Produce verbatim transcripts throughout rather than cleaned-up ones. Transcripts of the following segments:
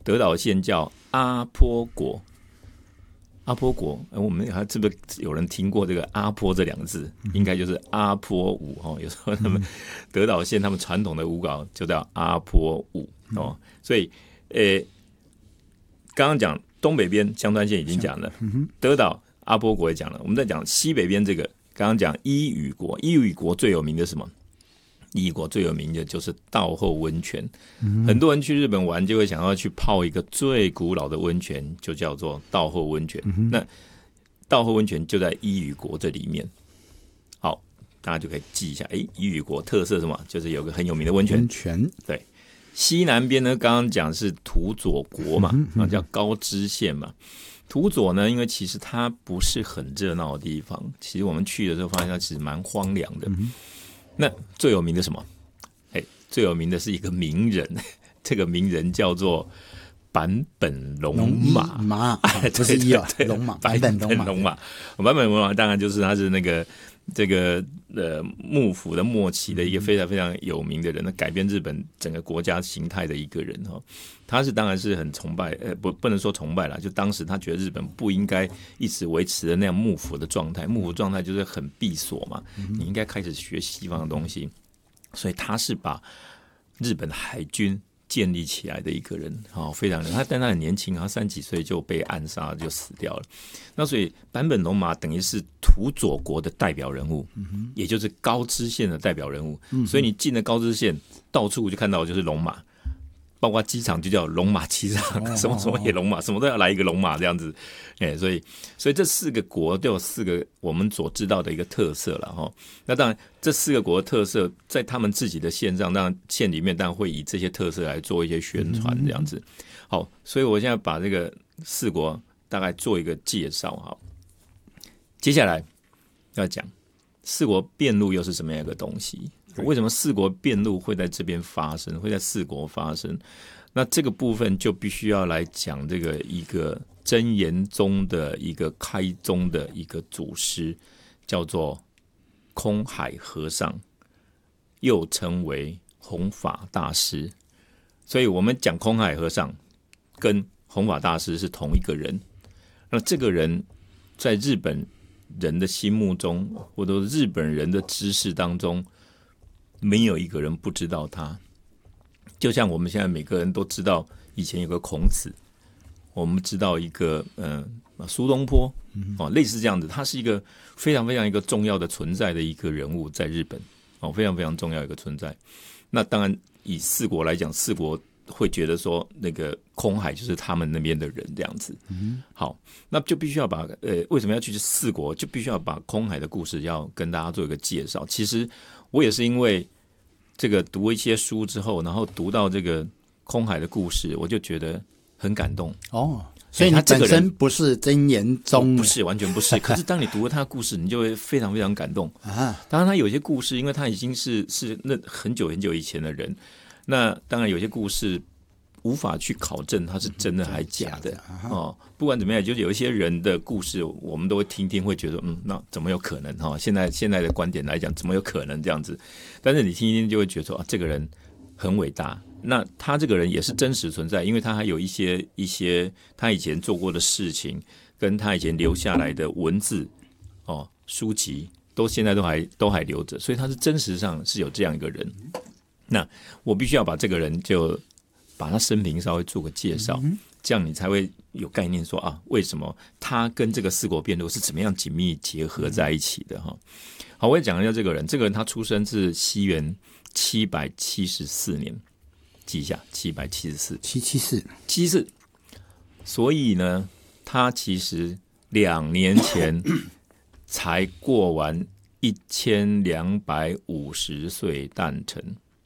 德岛县叫阿波国。阿波国，我们还是不是有人听过这个阿波这两个字？应该就是阿波舞哦。有时候他们德岛县他们传统的舞蹈就叫阿波舞哦。所以，呃，刚刚讲东北边香川县已经讲了，德岛阿波国也讲了。我们在讲西北边这个，刚刚讲伊予国，伊予国最有名的是什么？伊予国最有名的就是稻后温泉、嗯、很多人去日本玩就会想要去泡一个最古老的温泉，就叫做稻后温泉、嗯、那稻后温泉就在伊予国这里面。好，大家就可以记一下，哎，伊予国特色是什么？就是有个很有名的温泉。 温泉对。西南边呢，刚刚讲是土佐国嘛、嗯嗯、叫高知县嘛。土佐呢，因为其实它不是很热闹的地方，其实我们去的时候发现它其实蛮荒凉的、嗯，那最有名的什么？哎，最有名的是一个名人，这个名人叫做坂本龙马。 龙马不是一啊，龙马，坂本龙马。 龙马，坂本龙马当然就是他是那个这个呃幕府的末期的一个非常非常有名的人，那改变日本整个国家形态的一个人哈。他是当然是很崇拜，呃不不能说崇拜啦，就当时他觉得日本不应该一直维持的那样幕府的状态，幕府状态就是很闭锁嘛，你应该开始学西方的东西，所以他是把日本海军建立起来的一个人，哦，非常人，他但他很年轻，他三十几岁就被暗杀就死掉了。那所以坂本龙马等于是土佐国的代表人物，嗯、也就是高知县的代表人物。嗯、所以你进了高知县，到处就看到就是龙马。包括机场就叫龙马机场，哦、什么什么也龙马，什么都要来一个龙马这样子，哎，所以所以这四个国都有四个我们所知道的一个特色了哈。那当然，这四个国的特色在他们自己的县上，当然县里面当然会以这些特色来做一些宣传这样子。好，所以我现在把这个四国大概做一个介绍哈。接下来要讲四国遍路又是什么样一个东西？为什么四国遍路会在这边发生，会在四国发生？那这个部分就必须要来讲这个一个真言宗的一个开宗的一个祖师，叫做空海和尚，又称为弘法大师。所以我们讲空海和尚跟弘法大师是同一个人。那这个人在日本人的心目中，或者日本人的知识当中，没有一个人不知道他。就像我们现在每个人都知道以前有个孔子，我们知道一个嗯苏东坡、哦、类似这样子，他是一个非常非常一个重要的存在的一个人物在日本、哦、非常非常重要一个存在。那当然以四国来讲，四国会觉得说那个空海就是他们那边的人这样子。好，那就必须要把呃为什么要去四国，就必须要把空海的故事要跟大家做一个介绍。其实我也是因为这个读一些书之后，然后读到这个空海的故事，我就觉得很感动哦。所以你本身不是真言宗、 哦、不是，完全不是。可是当你读了他的故事，你就会非常非常感动啊。当然他有些故事，因为他已经是是那很久很久以前的人，那当然有些故事无法去考证他是真的还是假的、嗯、哦。不管怎么样，就是有一些人的故事，我们都会听听，会觉得嗯，那怎么有可能哈、哦？现在现在的观点来讲，怎么有可能这样子？但是你听一听，就会觉得说啊，这个人很伟大。那他这个人也是真实存在，因为他还有一些一些他以前做过的事情，跟他以前留下来的文字哦书籍，都现在都还都还留着，所以他是真实上是有这样一个人。那我必须要把这个人就把他生平稍微做个介绍，这样你才会有概念说啊，为什么他跟这个四国遍路是怎么样紧密结合在一起的哈。好，我也讲一下这个人，这个人他出生自西元七百七十四年。记一下，七百七十四， 七七四， 七四。所以呢，他其实两年前才过完一千两百五十岁诞辰。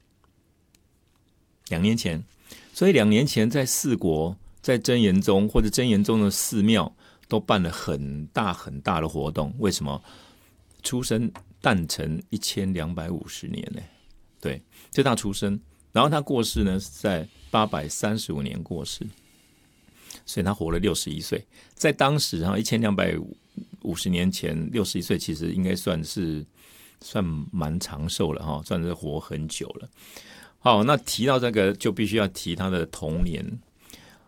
两年前，所以两年前在四国，在真言宗或者真言宗的寺庙都办了很大很大的活动。为什么？出生诞辰一千两百五十年呢？对，这大出生。然后他过世呢，是在八百三十五年过世，所以他活了六十一岁。在当时哈，一千两百五十年前，六十一岁其实应该算是算蛮长寿了哈，算是活很久了。好，那提到这个就必须要提他的童年。